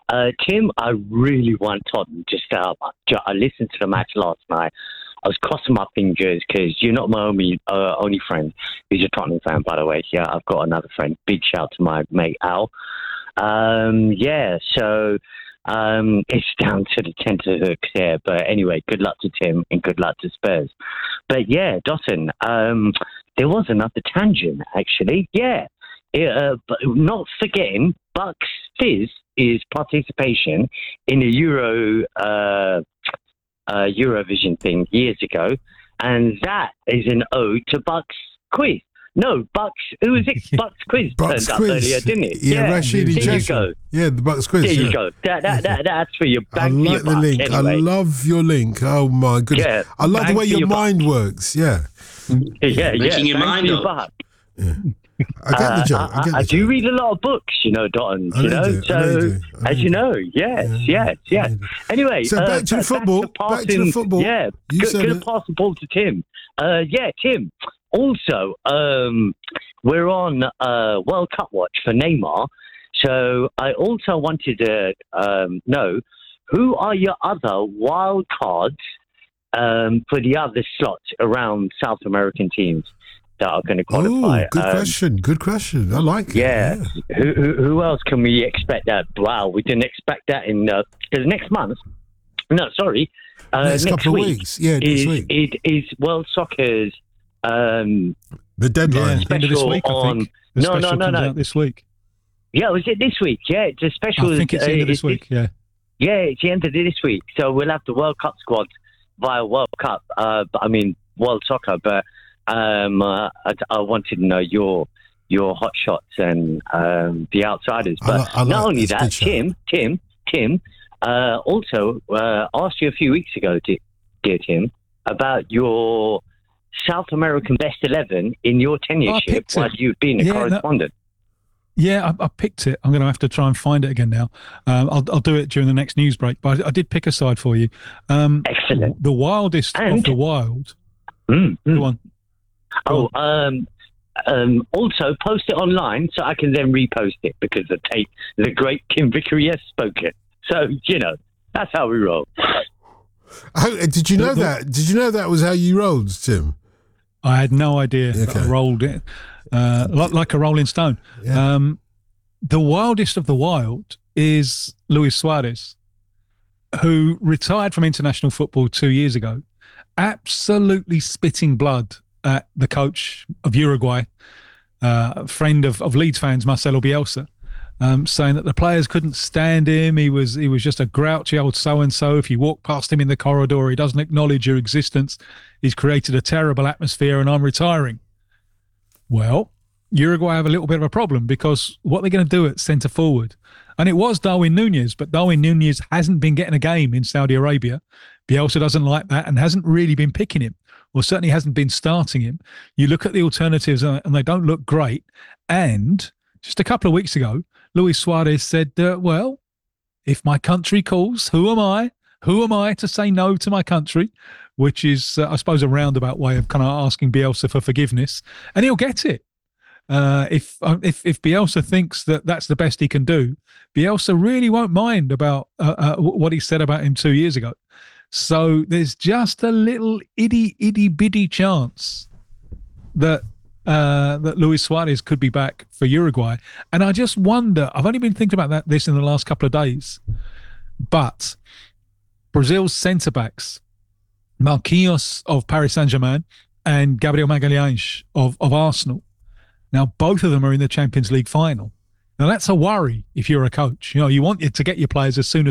Tim, I really want Tottenham to stay up. I listened to the match last night. I was crossing my fingers because you're not my only friend who's a Tottenham fan, by the way. Yeah, I've got another friend. Big shout to my mate Al. So it's down to the tenterhooks here. But anyway, good luck to Tim and good luck to Spurs. But yeah, Dotton, there was another tangent, actually. Yeah. But not forgetting, Bucks Fizz is participation in a Eurovision thing years ago, and that is an ode to Bucks Quiz. No, Bucks. Who was it? Bucks Quiz Bucks turned Quiz. up earlier, didn't it? Yeah, Rashidi there Jackson. you go. Yeah, the Bucks Quiz. There you go. That's for your I bang for your like the buck, link. anyway. I love your link. Oh my goodness. Yeah, I love the bang way for your your mind works. Yeah. Making your bang mind for your up. buck. Yeah. I get the joke. I do read a lot of books, Dotton. I know you do. I know you do. As you know, yes. Anyway, So back to the football. Back to the football. Yeah, gonna pass the ball to Tim. Tim. Also, we're on World Cup watch for Neymar. So I also wanted to know who are your other wild cards for the other slots around South American teams that are going to qualify. Good question. I like it. Yeah. Who else can we expect that? Wow, we didn't expect that in because next month. No, sorry. Next couple week of weeks. Yeah, next week. It is World Soccer's the deadline. Yeah, end of this week, I think. The special comes out this week. Yeah, was it this week? Yeah, it's a special. I think it's the end of this week, yeah. Yeah, it's the end of this week. So we'll have the World Cup squad via World Cup. World Soccer. But I wanted to know your hot shots and the outsiders. But not only that, Tim, also asked you a few weeks ago, dear Tim, about your South American best 11 in your tenureship while you've been a correspondent. I picked it. I'm going to have to try and find it again now. I'll do it during the next news break. But I did pick a side for you. Excellent. The wildest of the wild. Go on. Also, post it online so I can then repost it because the great Kim Vickery has spoken. So, that's how we roll. Did you know that? Did you know that was how you rolled, Tim? I had no idea. Okay. I rolled it like a rolling stone. Yeah. The wildest of the wild is Luis Suarez, who retired from international football 2 years ago, absolutely spitting blood at the coach of Uruguay, friend of Leeds fans, Marcelo Bielsa, saying that the players couldn't stand him. He was just a grouchy old so-and-so. If you walk past him in the corridor, he doesn't acknowledge your existence. He's created a terrible atmosphere and I'm retiring. Well, Uruguay have a little bit of a problem because what they're going to do at centre forward, and it was Darwin Núñez, but Darwin Núñez hasn't been getting a game in Saudi Arabia. Bielsa doesn't like that and hasn't really been picking him, or certainly hasn't been starting him. You look at the alternatives and they don't look great. And just a couple of weeks ago, Luis Suarez said, well, if my country calls, who am I? Who am I to say no to my country? Which is, I suppose, a roundabout way of kind of asking Bielsa for forgiveness. And he'll get it. If Bielsa thinks that that's the best he can do, Bielsa really won't mind about what he said about him 2 years ago. So there's just a little itty bitty chance that Luis Suarez could be back for Uruguay. And I just wonder, I've only been thinking about this in the last couple of days, but Brazil's centre-backs, Marquinhos of Paris Saint-Germain and Gabriel Magalhães of Arsenal, now both of them are in the Champions League final. Now that's a worry if you're a coach. You want to get your players as soon